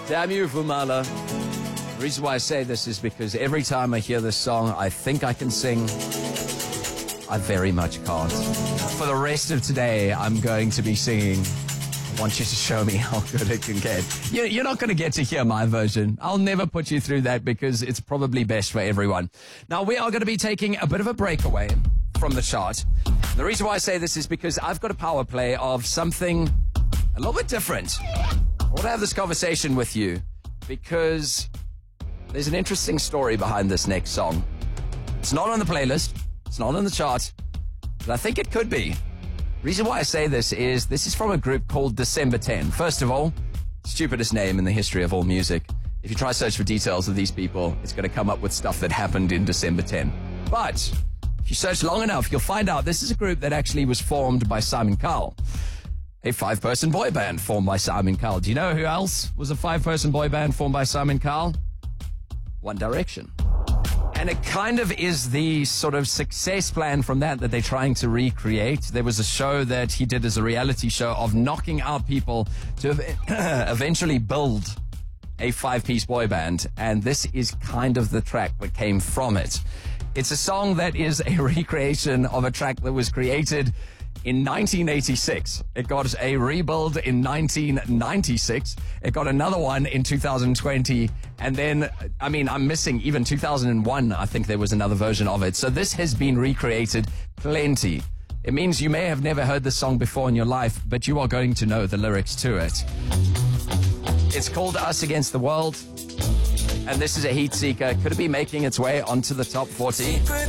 Damn you, Vumala. The reason why I say this is because every time I hear this song, I think I can sing. I very much can't. For the rest of today, I'm going to be singing. I want you to show me how good it can get. You're not going to get to hear my version. I'll never put you through that because it's probably best for everyone. Now, we are going to be taking a bit of a breakaway from the chart. The reason why I say this is because I've got a power play of something a little bit different. I want to have this conversation with you because there's an interesting story behind this next song. It's not on the playlist. It's not on the chart. But I think it could be. Reason why I say this is from a group called December 10. First of all, stupidest name in the history of all music. If you try to search for details of these people, it's going to come up with stuff that happened in December 10. But if you search long enough, you'll find out this is a group that actually was formed by Simon Cowell. A 5-person boy band formed by Simon Cowell. Do you know who else was a 5-person boy band formed by Simon Cowell? One Direction. And it kind of is the sort of success plan from that they're trying to recreate. There was a show that he did as a reality show of knocking out people to eventually build a 5-piece boy band. And this is kind of the track that came from it. It's a song that is a recreation of a track that was created in 1986. It got a rebuild in 1996. It got another one in 2020. And then, I'm missing even 2001. I think there was another version of it. So this has been recreated plenty. It means you may have never heard this song before in your life, but you are going to know the lyrics to it. It's called Us Against the World. And this is a heat seeker. Could it be making its way onto the top 40?